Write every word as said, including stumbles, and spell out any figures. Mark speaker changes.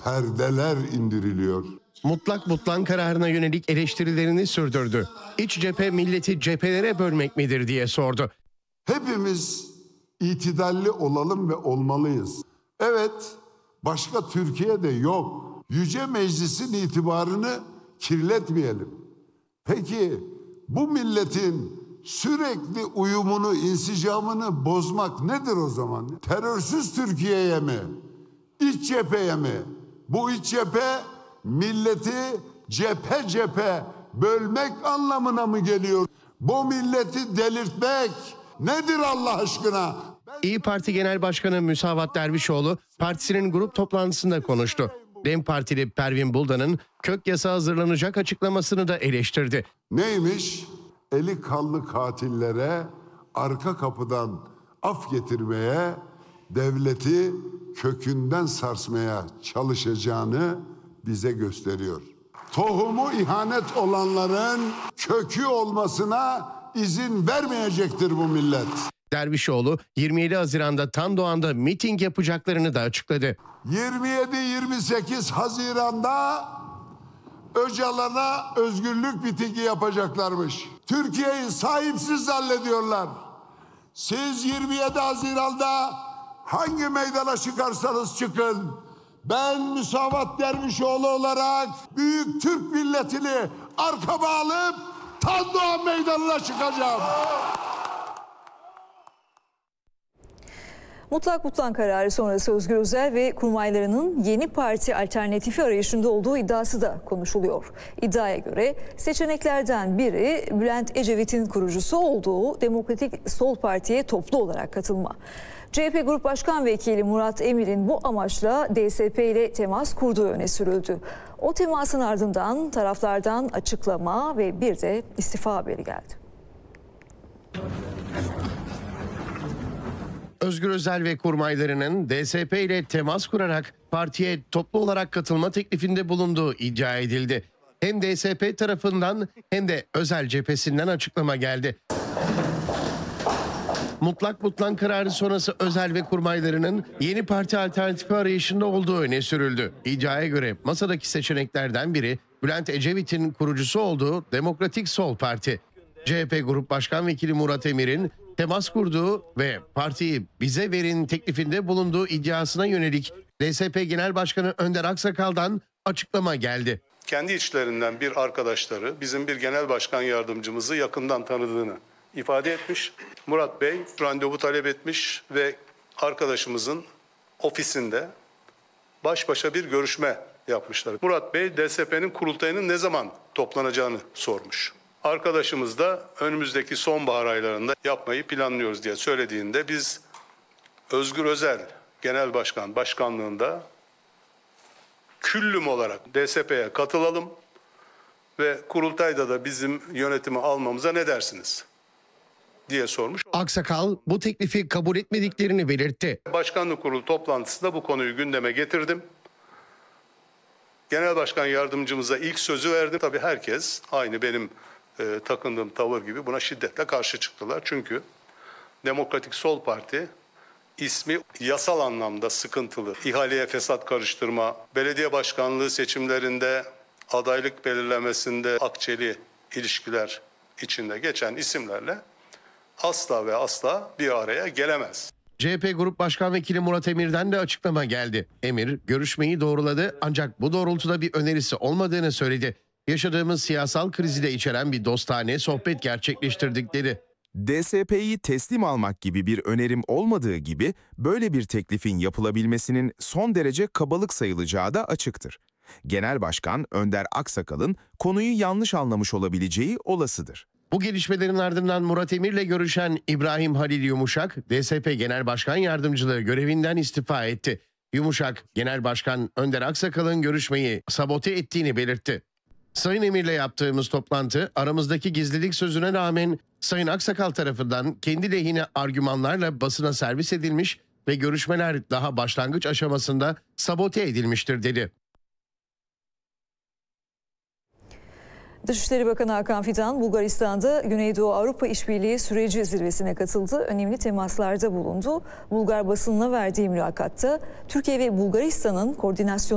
Speaker 1: perdeler indiriliyor.
Speaker 2: Mutlak Butlan kararına yönelik eleştirilerini sürdürdü. İç cephe milleti cephelere bölmek midir diye sordu.
Speaker 1: Hepimiz itidalli olalım ve olmalıyız. Evet, başka Türkiye'de yok. Yüce Meclis'in itibarını kirletmeyelim. Peki bu milletin sürekli uyumunu, insicamını bozmak nedir o zaman? Terörsüz Türkiye'ye mi? İç cepheye mi? Bu iç cephe milleti cephe cephe bölmek anlamına mı geliyor? Bu milleti delirtmek nedir Allah aşkına?
Speaker 2: İYİ Parti Genel Başkanı Müsavat Dervişoğlu partisinin grup toplantısında konuştu. DEM Partili Pervin Buldan'ın kök yasa hazırlanacak açıklamasını da eleştirdi.
Speaker 1: Neymiş? Eli kanlı katillere arka kapıdan af getirmeye, devleti kökünden sarsmaya çalışacağını bize gösteriyor. Tohumu ihanet olanların kökü olmasına izin vermeyecektir bu millet.
Speaker 2: Dervişoğlu yirmi yedi Haziran'da Tandoğan'da miting yapacaklarını da açıkladı.
Speaker 1: yirmi yedi yirmi sekiz Haziran'da Öcalan'a özgürlük mitingi yapacaklarmış. Türkiye'yi sahipsiz zannediyorlar. Siz yirmi yedi Haziran'da hangi meydana çıkarsanız çıkın, ben Müsavat Dervişoğlu olarak büyük Türk milletini arkama alıp Tandoğan meydanına çıkacağım.
Speaker 3: Mutlak Butlan kararı sonrası Özgür Özel ve kurmaylarının yeni parti alternatifi arayışında olduğu iddiası da konuşuluyor. İddiaya göre seçeneklerden biri Bülent Ecevit'in kurucusu olduğu Demokratik Sol Parti'ye toplu olarak katılma. C H P Grup Başkan Vekili Murat Emir'in bu amaçla D S P ile temas kurduğu öne sürüldü. O temasın ardından taraflardan açıklama ve bir de istifa haberi geldi.
Speaker 2: Özgür Özel ve kurmaylarının D S P ile temas kurarak partiye toplu olarak katılma teklifinde bulunduğu iddia edildi. Hem D S P tarafından hem de Özel cephesinden açıklama geldi. Mutlak Butlan kararı sonrası Özel ve kurmaylarının yeni parti alternatifi arayışında olduğu öne sürüldü. İddiaya göre masadaki seçeneklerden biri Bülent Ecevit'in kurucusu olduğu Demokratik Sol Parti. C H P Grup Başkan Vekili Murat Emir'in temas kurduğu ve partiyi bize verin teklifinde bulunduğu iddiasına yönelik D S P Genel Başkanı Önder Aksakal'dan açıklama geldi.
Speaker 4: Kendi içlerinden bir arkadaşları bizim bir genel başkan yardımcımızı yakından tanıdığını ifade etmiş. Murat Bey randevu talep etmiş ve arkadaşımızın ofisinde baş başa bir görüşme yapmışlar. Murat Bey D S P'nin kurultayının ne zaman toplanacağını sormuş. Arkadaşımız da önümüzdeki sonbahar aylarında yapmayı planlıyoruz diye söylediğinde biz Özgür Özel Genel Başkan Başkanlığında küllüm olarak D S P'ye katılalım ve kurultayda da bizim yönetimi almamıza ne dersiniz diye sormuş.
Speaker 2: Aksakal bu teklifi kabul etmediklerini belirtti.
Speaker 4: Başkanlık kurulu toplantısında bu konuyu gündeme getirdim. Genel Başkan Yardımcımıza ilk sözü verdim. Tabii herkes aynı benim e, takındığım tavır gibi buna şiddetle karşı çıktılar. Çünkü Demokratik Sol Parti ismi yasal anlamda sıkıntılı. İhaleye fesat karıştırma, belediye başkanlığı seçimlerinde adaylık belirlemesinde akçeli ilişkiler içinde geçen isimlerle asla ve asla bir araya gelemez.
Speaker 2: C H P Grup Başkan Vekili Murat Emir'den de açıklama geldi. Emir görüşmeyi doğruladı ancak bu doğrultuda bir önerisi olmadığını söyledi. Yaşadığımız siyasal krizi de içeren bir dostane sohbet gerçekleştirdik dedi.
Speaker 5: D S P'yi teslim almak gibi bir önerim olmadığı gibi böyle bir teklifin yapılabilmesinin son derece kabalık sayılacağı da açıktır. Genel Başkan Önder Aksakal'ın konuyu yanlış anlamış olabileceği olasıdır.
Speaker 2: Bu gelişmelerin ardından Murat Emir'le görüşen İbrahim Halil Yumuşak, D S P Genel Başkan Yardımcılığı görevinden istifa etti. Yumuşak, Genel Başkan Önder Aksakal'ın görüşmeyi sabote ettiğini belirtti. Sayın Emir'le yaptığımız toplantı aramızdaki gizlilik sözüne rağmen Sayın Aksakal tarafından kendi lehine argümanlarla basına servis edilmiş ve görüşmeler daha başlangıç aşamasında sabote edilmiştir dedi.
Speaker 3: Dışişleri Bakanı Hakan Fidan, Bulgaristan'da Güneydoğu Avrupa İşbirliği Süreci zirvesine katıldı. Önemli temaslarda bulundu. Bulgar basınına verdiği mülakatta Türkiye ve Bulgaristan'ın koordinasyon